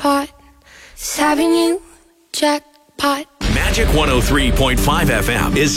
jackpot. It's having you, jackpot. Magic 103.5 FM is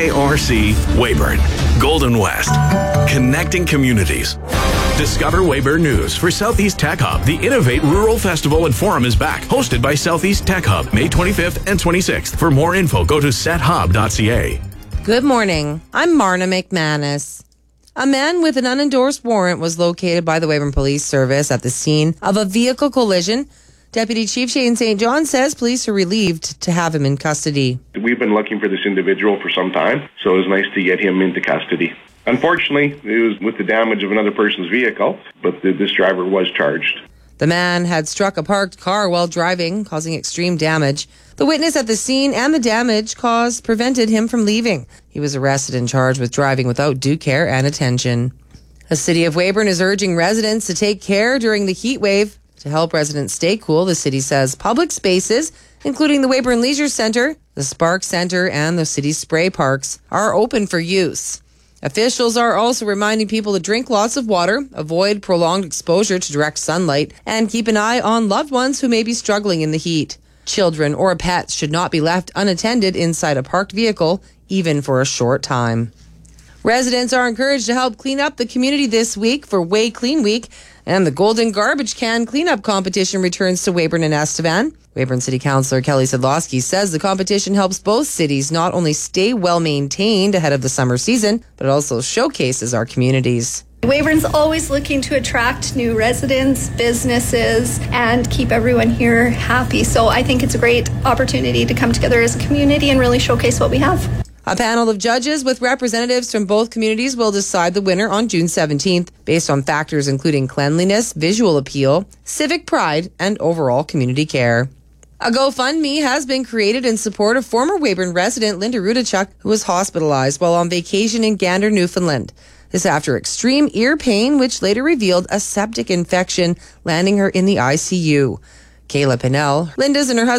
CKRC Weyburn, Golden West, connecting communities. Discover Weyburn News for Southeast Tech Hub. The Innovate Rural Festival and Forum is back, hosted by Southeast Tech Hub, May 25th and 26th. For more info, go to sethub.ca. Good morning. I'm Marna McManus. A man with an unendorsed warrant was located by the Weyburn Police Service at the scene of a vehicle collision. Deputy Chief Shane St. John says police are relieved to have him in custody. We've been looking for this individual for some time, so it was nice to get him into custody. Unfortunately, it was with the damage of another person's vehicle, but this driver was charged. The man had struck a parked car while driving, causing extreme damage. The witness at the scene and the damage caused prevented him from leaving. He was arrested and charged with driving without due care and attention. The City of Weyburn is urging residents to take care during the heat wave. To help residents stay cool, the city says public spaces, including the Weyburn Leisure Centre, the Spark Centre, and the city's spray parks, are open for use. Officials are also reminding people to drink lots of water, avoid prolonged exposure to direct sunlight, and keep an eye on loved ones who may be struggling in the heat. Children or pets should not be left unattended inside a parked vehicle, even for a short time. Residents are encouraged to help clean up the community this week for Way Clean Week, and the Golden Garbage Can Cleanup Competition returns to Weyburn and Estevan. Weyburn City Councillor Kelly Sedlowski says the competition helps both cities not only stay well maintained ahead of the summer season, but also showcases our communities. Weyburn's always looking to attract new residents, businesses, and keep everyone here happy. So I think it's a great opportunity to come together as a community and really showcase what we have. A panel of judges with representatives from both communities will decide the winner on June 17th, based on factors including cleanliness, visual appeal, civic pride, and overall community care. A GoFundMe has been created in support of former Weyburn resident Linda Rudachuk, who was hospitalized while on vacation in Gander, Newfoundland. This after extreme ear pain, which later revealed a septic infection, landing her in the ICU. Kayla Pinnell, Linda's and her husband